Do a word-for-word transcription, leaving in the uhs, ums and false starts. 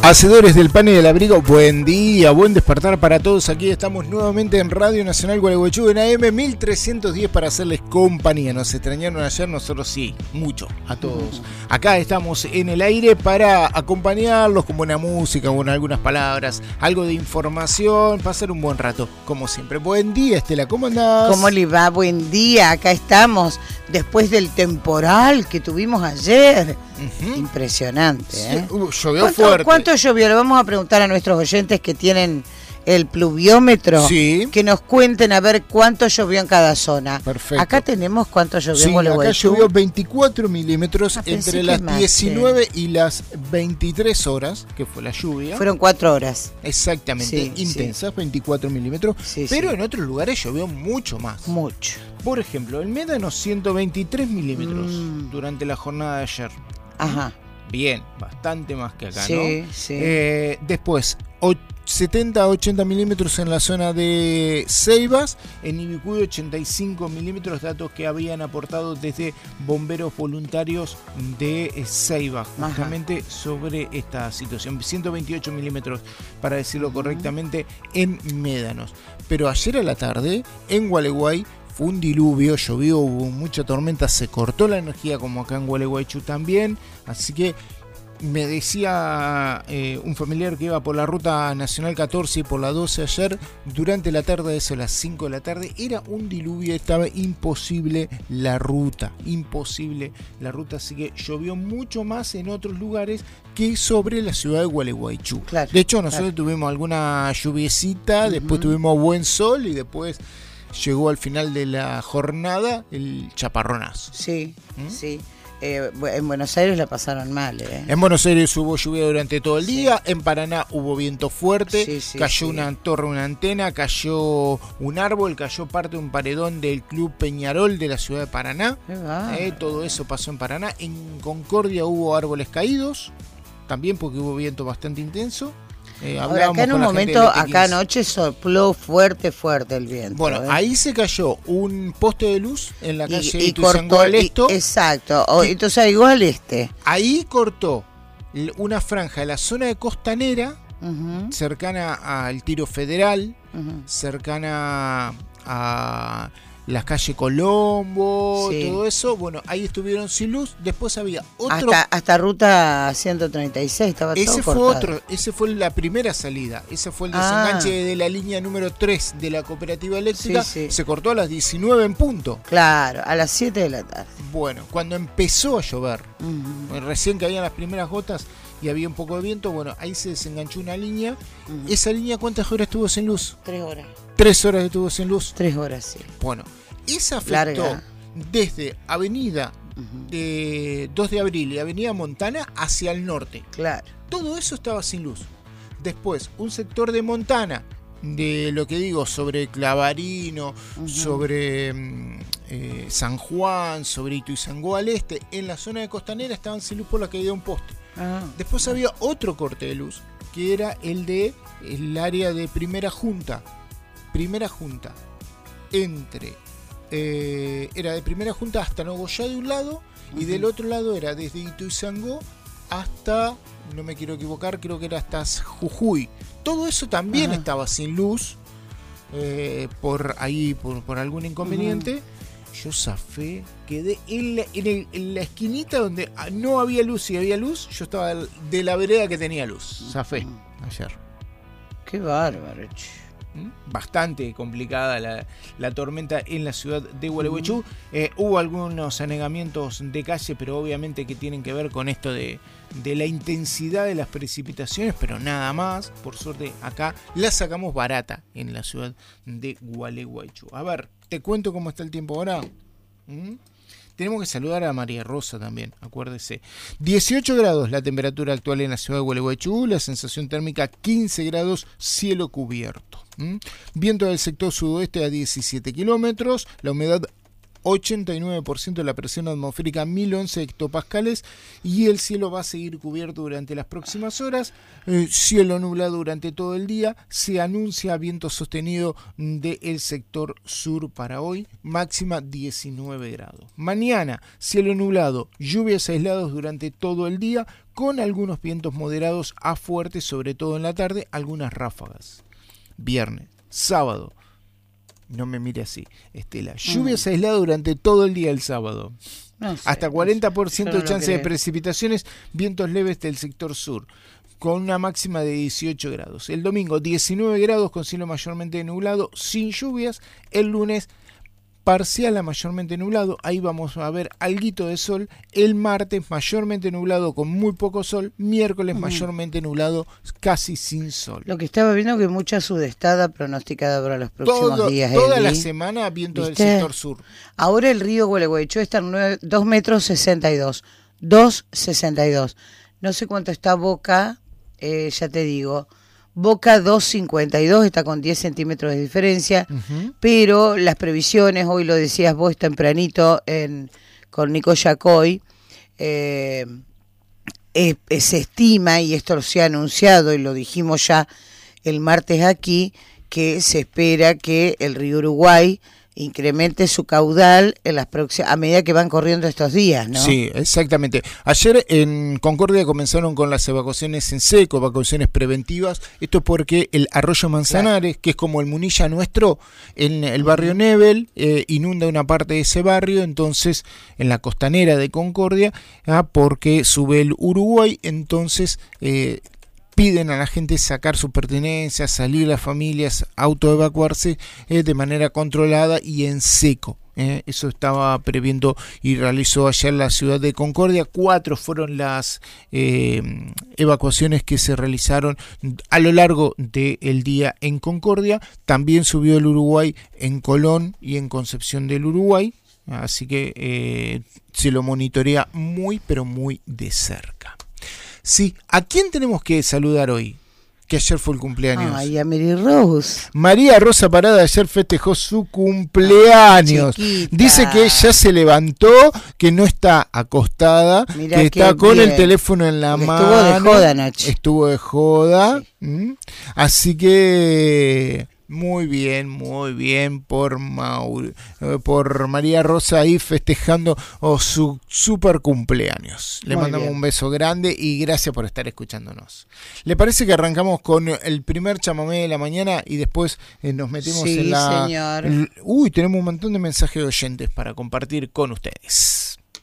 Hacedores del pan y del abrigo, buen día, buen despertar para todos. Aquí estamos nuevamente en Radio Nacional Gualeguaychú en A M mil trescientos diez para hacerles compañía. Nos extrañaron ayer, nosotros sí, mucho, a todos. Acá estamos en el aire para acompañarlos con buena música, con algunas palabras, algo de información, pasar un buen rato, como siempre. Buen día, Estela, ¿cómo andás? ¿Cómo le va? Buen día, acá estamos después del temporal que tuvimos ayer. Uh-huh. Impresionante, ¿eh? Sí, uh, llovió ¿Cuánto, fuerte. ¿Cuánto llovió? Le vamos a preguntar a nuestros oyentes que tienen el pluviómetro, sí, que nos cuenten a ver cuánto llovió en cada zona. Perfecto. Acá tenemos cuánto llovió sí, en Gualeguaychú. Acá llovió veinticuatro milímetros ah, entre las más, diecinueve sí. y las veintitrés horas, que fue la lluvia. Fueron cuatro horas. Exactamente, sí, intensas, sí. veinticuatro milímetros, sí, pero sí. en otros lugares llovió mucho más. Mucho. Por ejemplo, en Médano ciento veintitrés milímetros mm. durante la jornada de ayer. Ajá. Bien, bastante más que acá, sí, ¿no? Sí. Eh, después, setenta a ochenta milímetros en la zona de Ceibas, en Ibicuy ochenta y cinco milímetros, datos que habían aportado desde bomberos voluntarios de Ceibas, justamente Ajá. sobre esta situación. ciento veintiocho milímetros, para decirlo uh-huh. correctamente, en Médanos. Pero ayer a la tarde, en Gualeguay, fue un diluvio, llovió, hubo mucha tormenta, se cortó la energía como acá en Gualeguaychú también, así que me decía eh, un familiar que iba por la ruta nacional catorce y por la doce ayer, durante la tarde, eso a las cinco de la tarde, era un diluvio, estaba imposible la ruta, imposible la ruta, así que llovió mucho más en otros lugares que sobre la ciudad de Gualeguaychú. Claro, de hecho, nosotros claro. tuvimos alguna lluviecita, uh-huh. después tuvimos buen sol y después llegó al final de la jornada el chaparronazo. Sí, ¿Mm? sí. Eh, en Buenos Aires la pasaron mal. ¿eh? En Buenos Aires hubo lluvia durante todo el día, sí. En Paraná hubo viento fuerte, sí, sí, cayó sí. una torre, una antena, cayó un árbol, cayó parte de un paredón del Club Peñarol de la ciudad de Paraná. Eh, todo eso pasó en Paraná. En Concordia hubo árboles caídos, también porque hubo viento bastante intenso. Eh, Ahora, acá en un momento, acá anoche sopló fuerte, fuerte el viento. Bueno, ¿eh? ahí se cayó un poste de luz en la calle y, y cortó al Esto. Y, exacto, o, entonces igual al este. Ahí cortó una franja de la zona de Costanera, uh-huh. cercana al Tiro Federal, uh-huh. cercana a la calle Colombo, sí. todo eso. Bueno, ahí estuvieron sin luz. Después había otro. Hasta, hasta ruta ciento treinta y seis estaba ese todo fue cortado. otro, ese fue la primera salida. Ese fue el desenganche ah. de la línea número tres de la cooperativa eléctrica. Sí, sí. Se cortó a las diecinueve en punto. Claro, a las siete de la tarde. Bueno, cuando empezó a llover, uh-huh. recién caían las primeras gotas y había un poco de viento, bueno, ahí se desenganchó una línea. Uh-huh. ¿Esa línea cuántas horas estuvo sin luz? Tres horas. Tres horas estuvo sin luz. Tres horas, sí. Bueno, esa afectó Larga. desde Avenida uh-huh. de dos de abril y Avenida Montana hacia el norte. Claro. Todo eso estaba sin luz. Después, un sector de Montana, de lo que digo, sobre Clavarino, uh-huh. sobre eh, San Juan, sobre Ituzaingó al este, en la zona de Costanera estaban sin luz por la caída de un poste. Ah. Después había otro corte de luz, que era el de el área de Primera Junta. Primera Junta. Entre, eh, era de Primera Junta hasta Nogoyá de un lado, uh-huh. y del otro lado era desde Ituzaingó hasta, no me quiero equivocar, creo que era hasta Jujuy. Todo eso también uh-huh. estaba sin luz, eh, por ahí, por, por algún inconveniente. Uh-huh. Yo zafé, quedé en la, en, el, en la esquinita donde no había luz y había luz, yo estaba de la vereda que tenía luz. Zafé uh-huh. ayer. Qué bárbaro. Bastante complicada la, la tormenta en la ciudad de Gualeguaychú. Eh, hubo algunos anegamientos de calle, pero obviamente que tienen que ver con esto de, de la intensidad de las precipitaciones, pero nada más. Por suerte acá la sacamos barata en la ciudad de Gualeguaychú. A ver, te cuento cómo está el tiempo ahora. ¿Mm? Tenemos que saludar a María Rosa también, acuérdese. dieciocho grados la temperatura actual en la ciudad de Gualeguaychú, la sensación térmica quince grados, cielo cubierto. ¿Mm? Viento del sector sudoeste a diecisiete kilómetros, la humedad ochenta y nueve por ciento de la presión atmosférica, mil once hectopascales, y el cielo va a seguir cubierto durante las próximas horas. Eh, cielo nublado durante todo el día. Se anuncia viento sostenido del sector sur para hoy, máxima diecinueve grados. Mañana, cielo nublado, lluvias aisladas durante todo el día, con algunos vientos moderados a fuertes, sobre todo en la tarde, algunas ráfagas. Viernes, sábado, no me mire así, Estela, lluvias mm. aisladas durante todo el día el sábado. No sé, hasta cuarenta por ciento no sé, de chance de precipitaciones, vientos leves del sector sur, con una máxima de dieciocho grados. El domingo, diecinueve grados con cielo mayormente nublado, sin lluvias. El lunes, parcial a mayormente nublado, ahí vamos a ver alguito de sol. El martes, mayormente nublado con muy poco sol. Miércoles, uh-huh. mayormente nublado, casi sin sol. Lo que estaba viendo que mucha sudestada pronosticada para los próximos Todo, días. Toda Eli. la semana viento ¿Viste? Del sector sur. Ahora el río Gualeguaychú está en dos metros sesenta y dos. dos sesenta y dos. No sé cuánto está Boca, eh, ya te digo. Boca dos cincuenta y dos, está con diez centímetros de diferencia, uh-huh. pero las previsiones, hoy lo decías vos tempranito en, con Nico Yacoy, eh, eh, eh, se estima, y esto se ha anunciado y lo dijimos ya el martes aquí, que se espera que el río Uruguay incremente su caudal en las próximas, a medida que van corriendo estos días, ¿no? Sí, exactamente. Ayer en Concordia comenzaron con las evacuaciones en seco, evacuaciones preventivas. Esto porque el arroyo Manzanares, claro. que es como el Munilla nuestro, en el barrio Nebel, eh, inunda una parte de ese barrio, entonces en la costanera de Concordia, ah, porque sube el Uruguay, entonces eh, piden a la gente sacar sus pertenencias, salir las familias, autoevacuarse eh, de manera controlada y en seco. Eh. Eso estaba previendo y realizó ayer la ciudad de Concordia. Cuatro fueron las eh, evacuaciones que se realizaron a lo largo del día en Concordia. También subió el Uruguay en Colón y en Concepción del Uruguay. Así que eh, se lo monitorea muy, pero muy de cerca. Sí, ¿a quién tenemos que saludar hoy? Que ayer fue el cumpleaños. Ay, a Mary Rose. María Rosa Parada ayer festejó su cumpleaños. Chiquita. Dice que ella se levantó, que no está acostada, Mirá que está con bien. El teléfono en la Porque mano. Estuvo de joda anoche. Estuvo de joda. Sí. ¿Mm? Así que muy bien, muy bien por Maur, por María Rosa ahí festejando oh, su super cumpleaños. Le muy mandamos bien. Un beso grande y gracias por estar escuchándonos. ¿Le parece que arrancamos con el primer chamamé de la mañana y después eh, nos metemos sí, en la... señor. El, uy, tenemos un montón de mensajes de oyentes para compartir con ustedes.